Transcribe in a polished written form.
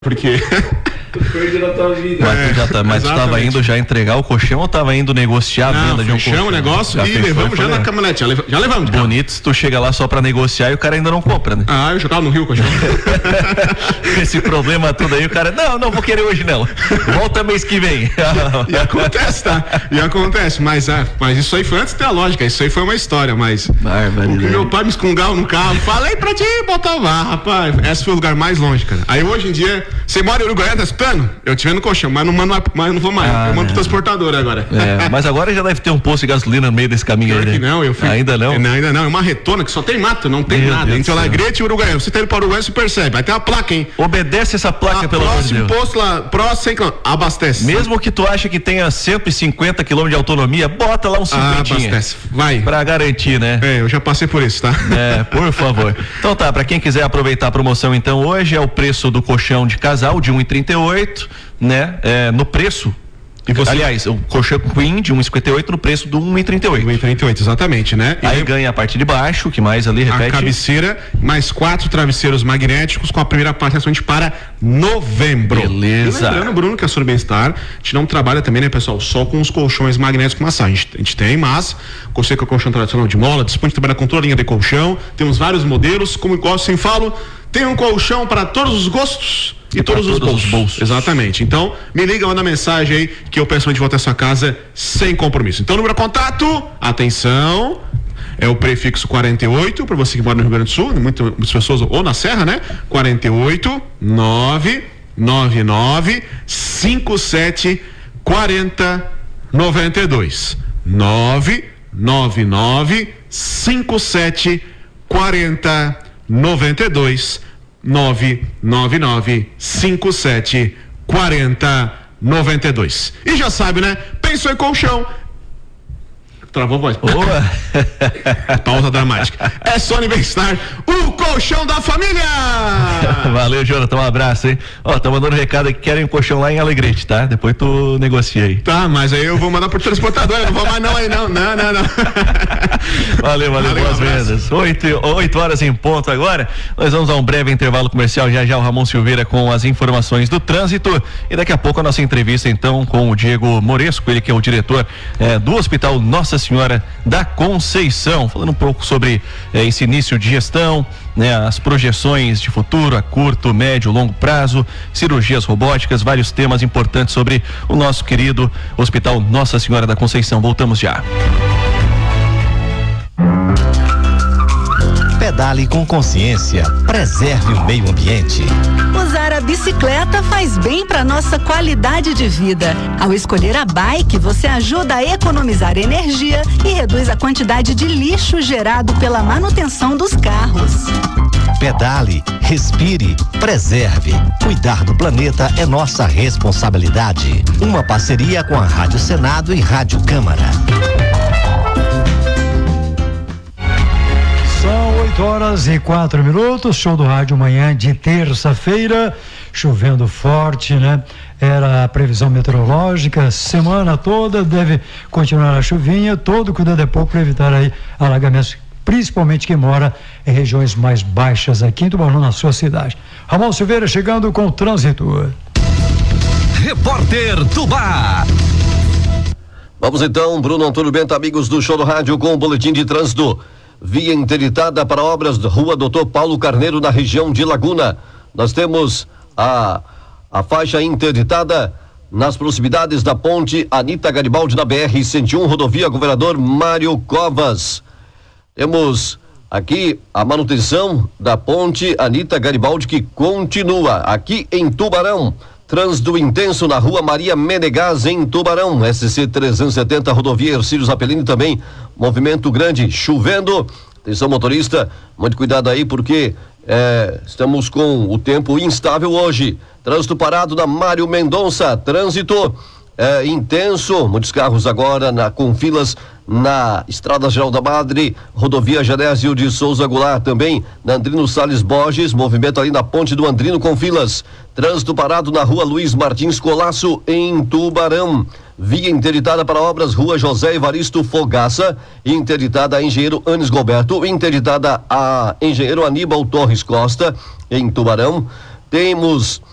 Porque Perdi a tua vida. Mas tu tava indo já entregar o colchão ou tava indo negociar a venda de um colchão? O negócio já e levamos já na caminhonete, já levamos. Bonito se tu chega lá só pra negociar e o cara ainda não compra, né? Eu jogava no Rio o colchão. Esse problema todo aí, o cara, não vou querer hoje não. Volta mês que vem. E acontece, tá? mas isso aí foi antes de ter a lógica, isso aí foi uma história, mas meu pai me escungava no carro, falei pra ti, Botavá, rapaz, esse foi o lugar mais longe, cara. Aí hoje em dia, você mora em Uruguaiana, tá escutando? Eu tive no colchão, mas não vou mais, eu mando pro transportador agora. Mas agora já deve ter um posto de gasolina no meio desse caminho aí, né? Não, eu fui. Ainda não? Ainda não, é uma retona que só tem mato, não tem nada. Entre Alegrete e Uruguaiana, você tá indo para o Uruguaiana, você percebe, aí tem uma placa, hein? Obedece essa placa, pelo amor de Deus. Próximo posto lá, próximo 100 km, abastece. Mesmo que tu acha que tenha 150 km de autonomia, bota lá uns 50. Abastece, vai. Pra garantir, né? Eu já passei por isso, tá? Por favor. Então tá, pra quem quiser aproveitar a promoção, então, hoje é o preço do colchão de casal de 1,38, né? No preço. Aliás, o colchão Queen de 1,58 no preço do 1,38. 1,38, exatamente, né? Aí ganha a parte de baixo, que mais ali, repete. A cabeceira, mais 4 travesseiros magnéticos com a primeira parte para novembro. Beleza. E lembrando, Bruno, que a Sor Bem-Estar, a gente não trabalha também, né, pessoal, só com os colchões magnéticos com massagem. A gente tem, mas, você que é o colchão tradicional de mola, dispõe de trabalhar com toda a linha de colchão, temos vários modelos, como igual assim falo, tem um colchão para todos os gostos e todos os bolsos. Exatamente. Então, me liga, manda mensagem aí que eu peço de volta à sua casa sem compromisso. Então, número de contato, atenção, é o prefixo 48, para você que mora no Rio Grande do Sul, muitas pessoas, ou na Serra, né? 48 999 57 40 92 999 57 40 92 999 57 40 92. E já sabe, né? Pensou em colchão. Travou a voz. Boa. Pausa dramática. É Sony Bem-Estar, o colchão da família. Valeu, Jonathan, um abraço, hein? Tá mandando recado aí que querem um colchão lá em Alegrete, tá? Depois tu negocia aí. Tá, mas aí eu vou mandar por transportador, eu não vou mais não aí não. Valeu, boas vendas. 8 horas em ponto agora. Nós vamos a um breve intervalo comercial, já o Ramon Silveira com as informações do trânsito e daqui a pouco a nossa entrevista então com o Diego Moresco, ele que é o diretor do Hospital Nossa Senhora da Conceição, falando um pouco sobre esse início de gestão, né, as projeções de futuro a curto, médio, longo prazo, cirurgias robóticas, vários temas importantes sobre o nosso querido Hospital Nossa Senhora da Conceição. Voltamos já. Pedale com consciência, preserve o meio ambiente. Usar a bicicleta faz bem para nossa qualidade de vida. Ao escolher a bike, você ajuda a economizar energia e reduz a quantidade de lixo gerado pela manutenção dos carros. Pedale, respire, preserve. Cuidar do planeta é nossa responsabilidade. Uma parceria com a Rádio Senado e Rádio Câmara. São 8h04, show do rádio manhã de terça-feira, chovendo forte, né? Era a previsão meteorológica, semana toda deve continuar a chuvinha, todo cuidado é pouco para evitar aí alagamentos, principalmente quem mora em regiões mais baixas aqui em Tubarão, na sua cidade. Ramon Silveira chegando com o trânsito. Repórter Tubá. Vamos então, Bruno Antônio Bento, amigos do show do rádio, com o boletim de trânsito. Via interditada para obras da Rua Doutor Paulo Carneiro, na região de Laguna. Nós temos a faixa interditada nas proximidades da ponte Anita Garibaldi, na BR-101, rodovia Governador Mário Covas. Temos aqui a manutenção da ponte Anita Garibaldi, que continua aqui em Tubarão. Trânsito intenso na Rua Maria Menegas, em Tubarão. SC 370, rodovia Hercílio Zapelini também. Movimento grande, chovendo. Atenção, motorista, muito cuidado aí, porque estamos com o tempo instável hoje. Trânsito parado na Mário Mendonça. Trânsito intenso. Muitos carros agora com filas na Estrada Geral da Madre, rodovia Genésio de Souza Goulart, também na Andrino Salles Borges, movimento ali na ponte do Andrino com filas. Trânsito parado na Rua Luiz Martins Colasso, em Tubarão. Via interditada para obras, Rua José Evaristo Fogaça, interditada a Engenheiro Anis Gilberto, interditada a Engenheiro Aníbal Torres Costa, em Tubarão. Temos